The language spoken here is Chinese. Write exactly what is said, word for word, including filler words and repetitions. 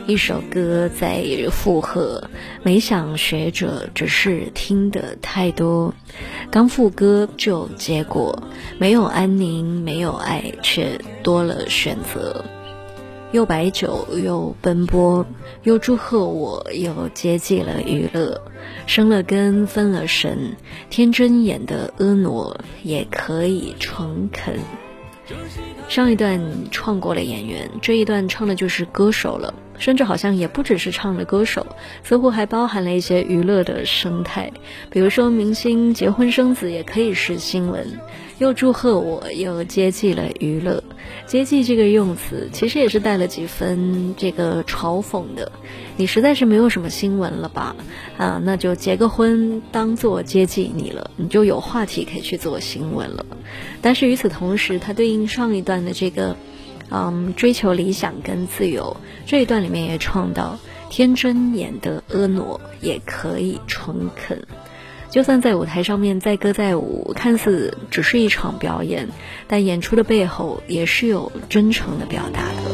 一首歌在附和，没想学者只是听得太多，刚副歌就有结果，没有安宁，没有爱，却多了选择。又白酒又奔波，又祝贺我，又接济了娱乐，生了根分了神，天真演的婀娜也可以诚恳。上一段唱过了演员，这一段唱的就是歌手了，甚至好像也不只是唱的歌手，似乎还包含了一些娱乐的生态，比如说明星结婚生子也可以是新闻，又祝贺我，又接济了娱乐。接济这个用词其实也是带了几分这个嘲讽的，你实在是没有什么新闻了吧，啊，那就结个婚当做接济你了，你就有话题可以去做新闻了。但是与此同时，它对应上一段的这个嗯，追求理想跟自由，这一段里面也唱到天真演的婀娜也可以诚恳。就算在舞台上面载歌载舞，看似只是一场表演，但演出的背后也是有真诚的表达的。